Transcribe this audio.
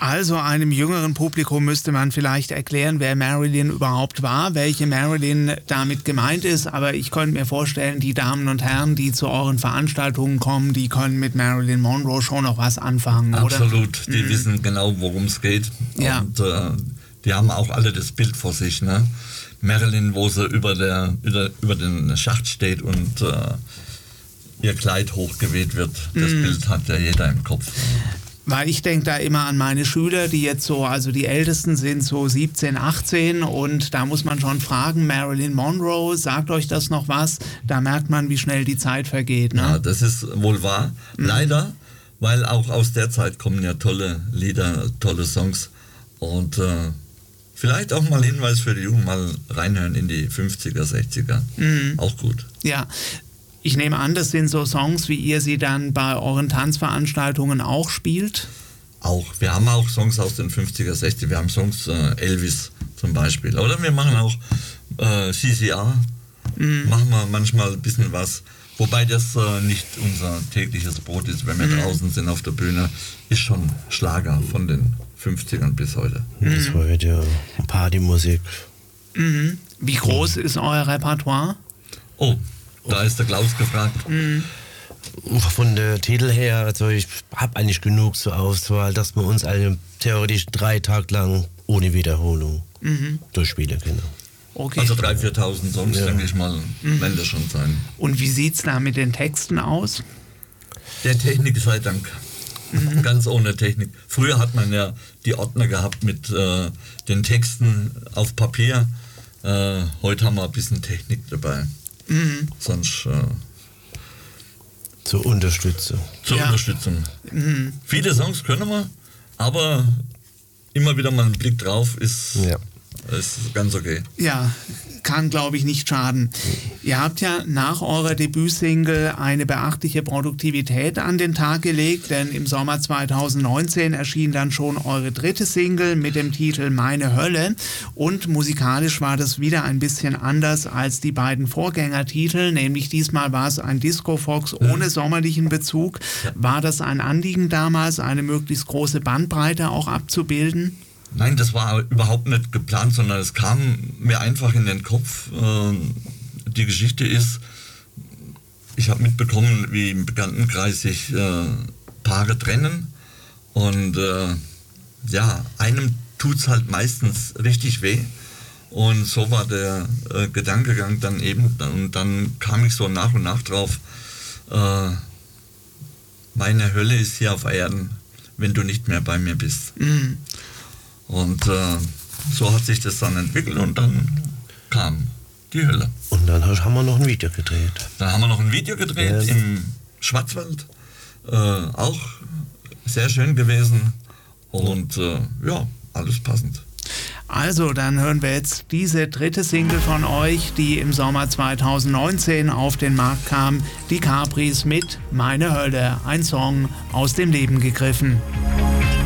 Also einem jüngeren Publikum müsste man vielleicht erklären, wer Marilyn überhaupt war, welche Marilyn damit gemeint ist. Aber ich könnte mir vorstellen, die Damen und Herren, die zu euren Veranstaltungen kommen, die können mit Marilyn Monroe schon noch was anfangen, oder? Absolut, die wissen genau, worum es geht. Ja. Und die haben auch alle das Bild vor sich, ne? Marilyn, wo sie über den Schacht steht und ihr Kleid hochgeweht wird. Das Bild hat ja jeder im Kopf. Weil ich denke da immer an meine Schüler, die jetzt so, also die Ältesten sind so 17, 18 und da muss man schon fragen, Marilyn Monroe, sagt euch das noch was? Da merkt man, wie schnell die Zeit vergeht, ne? Ja, das ist wohl wahr. Leider, weil auch aus der Zeit kommen ja tolle Lieder, tolle Songs und vielleicht auch mal Hinweis für die Jungen, mal reinhören in die 50er, 60er. Auch gut. Ja. Ich nehme an, das sind so Songs, wie ihr sie dann bei euren Tanzveranstaltungen auch spielt? Auch. Wir haben auch Songs aus den 50er, 60er. Wir haben Songs, Elvis zum Beispiel. Oder wir machen auch CCR. Machen wir manchmal ein bisschen was. Wobei das nicht unser tägliches Brot ist, wenn wir draußen sind auf der Bühne. Ist schon Schlager von den 50ern bis heute. Das war ja Partymusik. Wie groß ist euer Repertoire? Oh, da ist der Klaus gefragt. Von der Titel her, also ich habe eigentlich genug zur Auswahl, dass wir uns eine theoretisch 3 Tage lang ohne Wiederholung durchspielen können. Okay. Also 3.000, 4.000 Songs, denke ich mal, werden das schon sein. Und wie sieht es da mit den Texten aus? Der Technik sei Dank. Ganz ohne Technik. Früher hat man ja die Ordner gehabt mit den Texten auf Papier. Heute haben wir ein bisschen Technik dabei. Sonst zur Unterstützung. Zur Unterstützung. Viele Songs können wir, aber immer wieder mal ein Blick drauf ist ganz okay. Ja, kann, glaube ich, nicht schaden. Ihr habt ja nach eurer Debütsingle eine beachtliche Produktivität an den Tag gelegt, denn im Sommer 2019 erschien dann schon eure 3. Single mit dem Titel Meine Hölle und musikalisch war das wieder ein bisschen anders als die beiden Vorgängertitel, nämlich diesmal war es ein Disco-Fox ohne sommerlichen Bezug. War das ein Anliegen damals, eine möglichst große Bandbreite auch abzubilden? Nein, das war überhaupt nicht geplant, sondern es kam mir einfach in den Kopf. Die Geschichte ist, ich habe mitbekommen, wie im Bekanntenkreis sich Paare trennen und einem tut es halt meistens richtig weh und so war der Gedankengang dann eben und dann kam ich so nach und nach drauf, meine Hölle ist hier auf Erden, wenn du nicht mehr bei mir bist. Und so hat sich das dann entwickelt und dann kam die Hölle. Und dann haben wir noch ein Video gedreht. Dann haben wir noch ein Video gedreht im Schwarzwald. Auch sehr schön gewesen. Und alles passend. Also, dann hören wir jetzt diese 3. Single von euch, die im Sommer 2019 auf den Markt kam. Die Capris mit Meine Hölle. Ein Song aus dem Leben gegriffen.